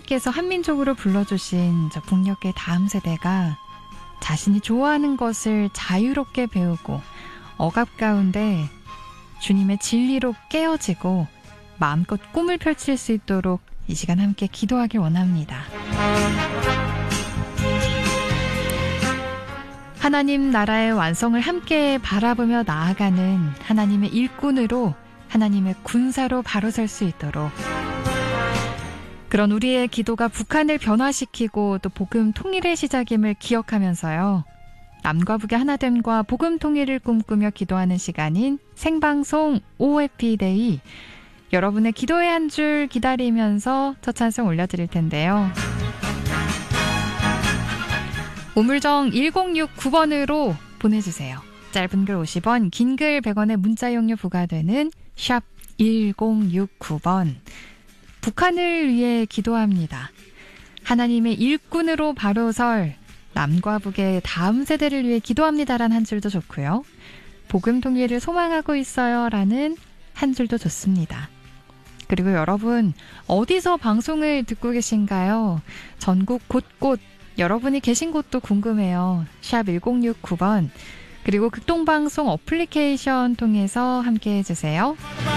하나님께서 한민족으로 불러주신 저 북녘의 다음 세대가 자신이 좋아하는 것을 자유롭게 배우고 억압 가운데 주님의 진리로 깨어지고 마음껏 꿈을 펼칠 수 있도록 이 시간 함께 기도하길 원합니다. 하나님 나라의 완성을 함께 바라보며 나아가는 하나님의 일꾼으로, 하나님의 군사로 바로 설 수 있도록, 그런 우리의 기도가 북한을 변화시키고 또 복음 통일의 시작임을 기억하면서요, 남과 북의 하나됨과 복음 통일을 꿈꾸며 기도하는 시간인 생방송 OFP데이, 여러분의 기도의 한 줄 기다리면서 첫 찬송 올려드릴 텐데요. 우물정 1069번으로 보내주세요. 짧은 글 50원, 긴 글 100원의 문자 용료 부과되는 샵 1069번. 북한을 위해 기도합니다. 하나님의 일꾼으로 바로 설 남과 북의 다음 세대를 위해 기도합니다라는 한 줄도 좋고요. 복음 통일을 소망하고 있어요 라는 한 줄도 좋습니다. 그리고 여러분 어디서 방송을 듣고 계신가요? 전국 곳곳 여러분이 계신 곳도 궁금해요. 샵 1069번 그리고 극동방송 어플리케이션 통해서 함께 해주세요.